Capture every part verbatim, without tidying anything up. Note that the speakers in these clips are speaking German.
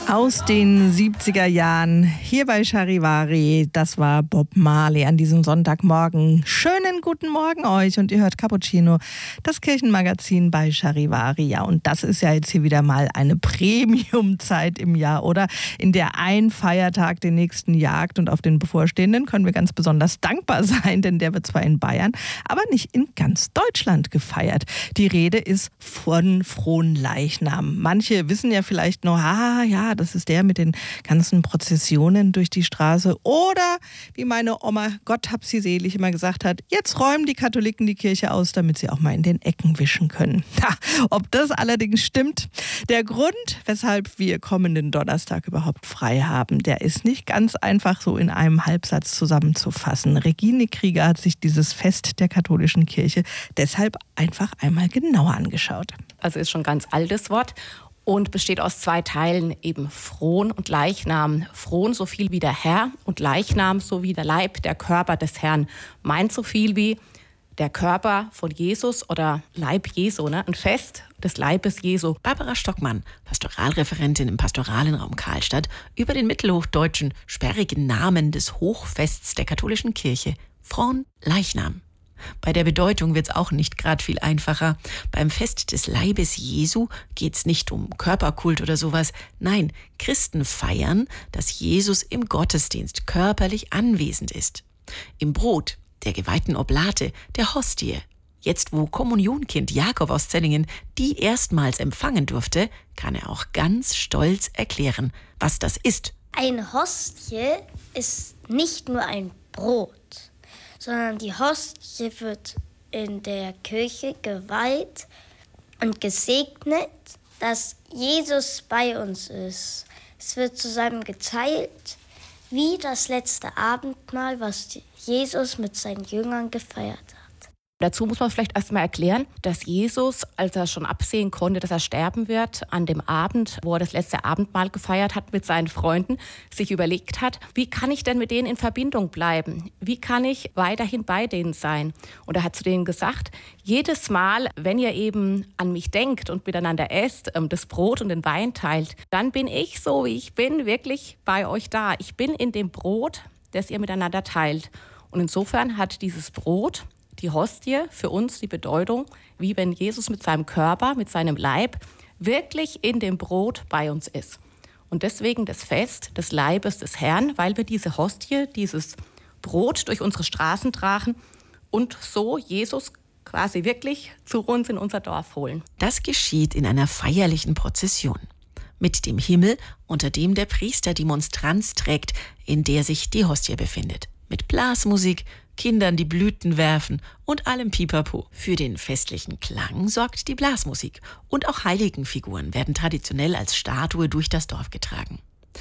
Aus den siebziger Jahren hier bei Charivari, das war Bob Marley an diesem Sonntagmorgen. Schönen guten Morgen euch und ihr hört Cappuccino, das Kirchenmagazin bei Charivari. Ja, und das ist ja jetzt hier wieder mal eine Premium-Zeit im Jahr, oder? In der ein Feiertag den nächsten jagt und auf den bevorstehenden können wir ganz besonders dankbar sein, denn der wird zwar in Bayern, aber nicht in ganz Deutschland gefeiert. Die Rede ist von Fronleichnam. Manche wissen ja vielleicht noch, ah ja, das ist der mit den ganzen Prozessionen durch die Straße. Oder, wie meine Oma, Gott hab sie selig, immer gesagt hat, jetzt räumen die Katholiken die Kirche aus, damit sie auch mal in den Ecken wischen können. Ha, ob das allerdings stimmt? Der Grund, weshalb wir kommenden Donnerstag überhaupt frei haben, der ist nicht ganz einfach so in einem Halbsatz zusammenzufassen. Regine Krieger hat sich dieses Fest der katholischen Kirche deshalb einfach einmal genauer angeschaut. Also ist schon ein ganz altes Wort. Und besteht aus zwei Teilen, eben Fron und Leichnam. Fron so viel wie der Herr und Leichnam so wie der Leib, der Körper des Herrn. Meint so viel wie der Körper von Jesus oder Leib Jesu, ne? Ein Fest des Leibes Jesu. Barbara Stockmann, Pastoralreferentin im pastoralen Raum Karlstadt, über den mittelhochdeutschen sperrigen Namen des Hochfests der katholischen Kirche, Fron Leichnam. Bei der Bedeutung wird's auch nicht gerade viel einfacher. Beim Fest des Leibes Jesu geht's nicht um Körperkult oder sowas. Nein, Christen feiern, dass Jesus im Gottesdienst körperlich anwesend ist. Im Brot, der geweihten Oblate, der Hostie. Jetzt, wo Kommunionkind Jakob aus Zellingen die erstmals empfangen durfte, kann er auch ganz stolz erklären, was das ist. Eine Hostie ist nicht nur ein Brot, sondern die Hostie wird in der Kirche geweiht und gesegnet, dass Jesus bei uns ist. Es wird zusammen geteilt, wie das letzte Abendmahl, was Jesus mit seinen Jüngern gefeiert hat. Dazu muss man vielleicht erst mal erklären, dass Jesus, als er schon absehen konnte, dass er sterben wird, an dem Abend, wo er das letzte Abendmahl gefeiert hat mit seinen Freunden, sich überlegt hat, wie kann ich denn mit denen in Verbindung bleiben? Wie kann ich weiterhin bei denen sein? Und er hat zu denen gesagt, jedes Mal, wenn ihr eben an mich denkt und miteinander esst, das Brot und den Wein teilt, dann bin ich so, wie ich bin, wirklich bei euch da. Ich bin in dem Brot, das ihr miteinander teilt. Und insofern hat dieses Brot, die Hostie, für uns die Bedeutung, wie wenn Jesus mit seinem Körper, mit seinem Leib wirklich in dem Brot bei uns ist. Und deswegen das Fest des Leibes des Herrn, weil wir diese Hostie, dieses Brot durch unsere Straßen tragen und so Jesus quasi wirklich zu uns in unser Dorf holen. Das geschieht in einer feierlichen Prozession. Mit dem Himmel, unter dem der Priester die Monstranz trägt, in der sich die Hostie befindet. Mit Blasmusik, Kindern, die Blüten werfen und allem Pipapo. Für den festlichen Klang sorgt die Blasmusik. Und auch Heiligenfiguren werden traditionell als Statue durch das Dorf getragen.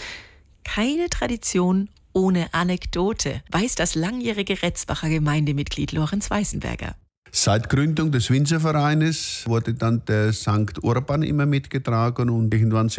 Keine Tradition ohne Anekdote, weiß das langjährige Retzbacher Gemeindemitglied Lorenz Weißenberger. Seit Gründung des Winzervereines wurde dann der Sankt Urban immer mitgetragen und irgendwann